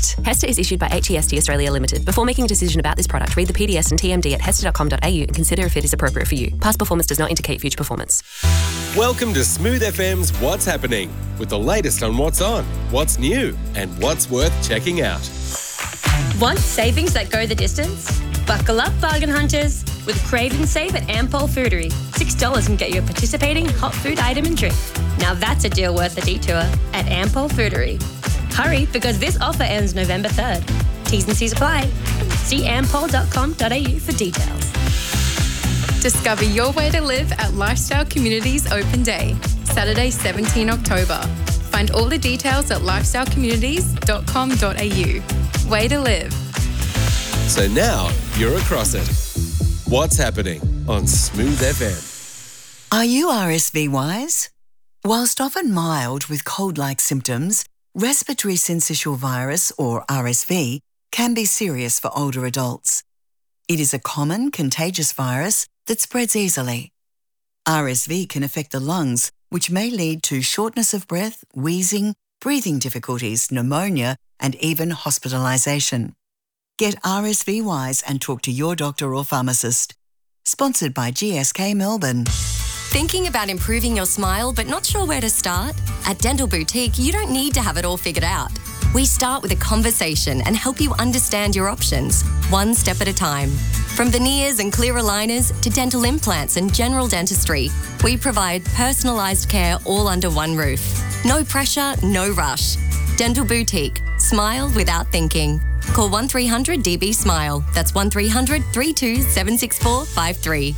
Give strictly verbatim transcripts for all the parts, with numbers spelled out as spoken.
product. Hester is issued by H E S T Australia Limited. Before making a decision about this product, read the P D S and T M D at hester dot com dot a u and consider if it is appropriate for you. Past performance does not indicate future performance. Welcome to Smooth F M's What's Happening, with the latest on what's on, what's new, and what's worth checking out. Want savings that go the distance? Buckle up, bargain hunters, with Crave and Save at Ampol Foodery. six dollars can get you a participating hot food item and drink. Now that's a deal worth the detour at Ampol Foodery. Hurry, because this offer ends November third. T's and C's apply. See ampol dot com dot a u for details. Discover your way to live at Lifestyle Communities Open Day, Saturday, seventeenth October. Find all the details at lifestyle communities dot com dot a u. Way to live. So now you're across it. What's happening on Smooth F M? Are you R S V wise? Whilst often mild with cold-like symptoms, respiratory syncytial virus, or R S V, can be serious for older adults. It is a common contagious virus that spreads easily. R S V can affect the lungs, which may lead to shortness of breath, wheezing, breathing difficulties, pneumonia, and even hospitalisation. Get R S V wise and talk to your doctor or pharmacist. Sponsored by G S K Melbourne. Thinking about improving your smile but not sure where to start? At Dental Boutique, you don't need to have it all figured out. We start with a conversation and help you understand your options, one step at a time. From veneers and clear aligners to dental implants and general dentistry, we provide personalised care all under one roof. No pressure, no rush. Dental Boutique. Smile without thinking. Call one three hundred D B SMILE. That's one three hundred, three two seven six four five three.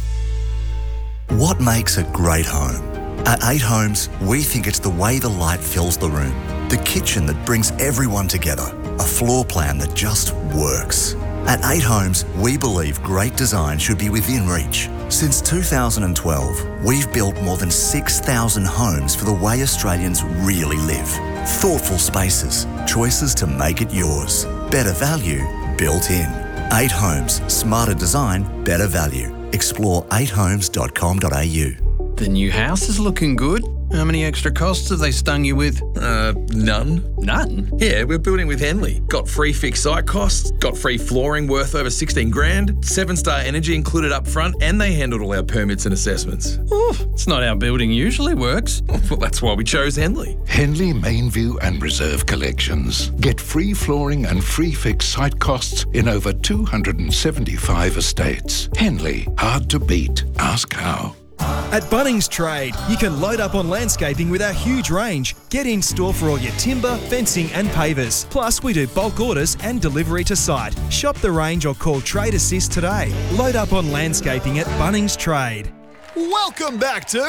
What makes a great home? At eight Homes, we think it's the way the light fills the room, the kitchen that brings everyone together, a floor plan that just works. At eight Homes, we believe great design should be within reach. Since two thousand twelve, we've built more than six thousand homes for the way Australians really live. Thoughtful spaces, choices to make it yours. Better value, built in. eight Homes, smarter design, better value. Explore eight homes dot com dot a u. The new house is looking good. How many extra costs have they stung you with? Uh, none. None? Yeah, we're building with Henley. Got free fixed site costs, got free flooring worth over sixteen grand, seven star energy included up front, and they handled all our permits and assessments. Oh, it's not how building usually works. Well, that's why we chose Henley. Henley Mainview and Reserve Collections. Get free flooring and free fixed site costs in over two hundred seventy-five estates. Henley, hard to beat. Ask how. At Bunnings Trade, you can load up on landscaping with our huge range. Get in store for all your timber, fencing and pavers. Plus, we do bulk orders and delivery to site. Shop the range or call Trade Assist today. Load up on landscaping at Bunnings Trade. Welcome back to...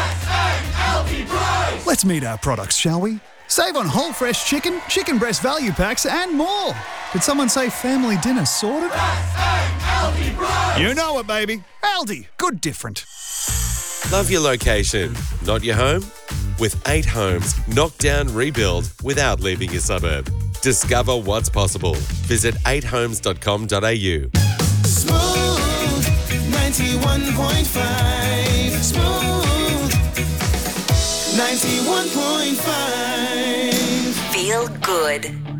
Healthy Price! Let's meet our products, shall we? Save on whole fresh chicken, chicken breast value packs and more. Did someone say family dinner sorted? Healthy Price! You know it, baby. Aldi. Good different. Love your location, not your home? With eight Homes, knock down, rebuild without leaving your suburb. Discover what's possible. Visit eight homes dot com dot a u. Smooth ninety-one point five. Smooth ninety-one point five. Feel good.